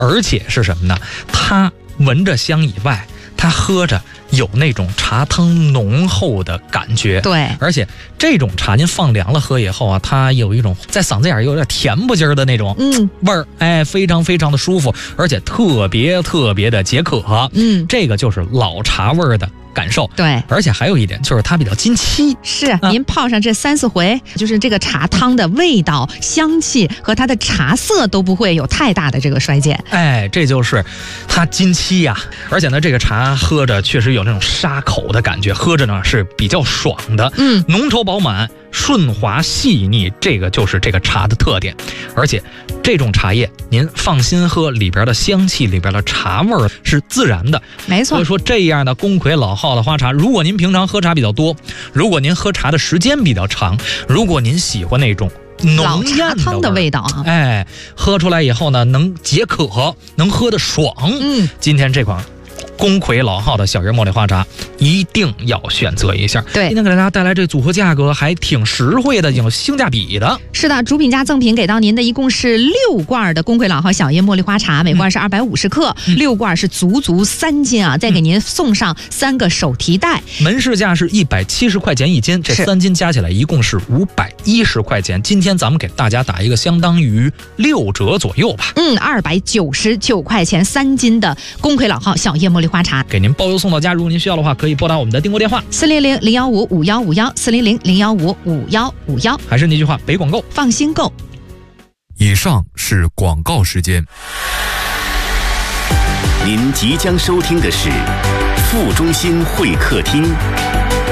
而且是什么呢？它闻着香以外，它喝着有那种茶汤浓厚的感觉。 对， 而且这种茶您放凉了喝以后啊，它有一种在嗓子眼有点甜不劲儿的那种味儿，哎，非常非常的舒服，而且特别特别的解渴。这个就是老茶味儿的感受。 对， 而且还有一点就是它比较经期。 是，您泡上这3、4回，就是这个茶汤的味道、香气和它的茶色都不会有太大的这个衰减。 哎，这就是它经期呀。而且呢，这个茶喝着确实有那种沙口的感觉，喝着呢是比较爽的，浓稠饱满、顺滑细腻，这个就是这个茶的特点。而且这种茶叶您放心喝，里边的香气、里边的茶味是自然的。 没错。 所以说这样的宫魁老号的花茶，如果您平常喝茶比较多，如果您喝茶的时间比较长，如果您喜欢那种浓艳老茶汤的味道啊， 哎，喝出来以后呢，能解渴，能喝得爽。今天这款宫魁老号的小叶茉莉花茶一定要选择一下。 对， 今天给大家带来这组合价格还挺实惠的，有性价比的。 是的，主品加赠品给到您的一共是6罐的宫魁老号小叶茉莉花茶，每罐是250克，6罐是足3斤啊，再给您送上3个手提袋。 门市价是170块钱1斤，这3斤加起来一共是510块钱。今天咱们给大家打一个相当于6折左右吧。 299块钱3斤的宫魁老号小叶茉莉花茶， 给您包邮送到家。如果您需要的话，可以拨打我们的订购电话 400-015-5151，400-015-5151。 还是那句话，北广购， 放心购。 以上是广告时间。 您即将收听的是副中心会客厅。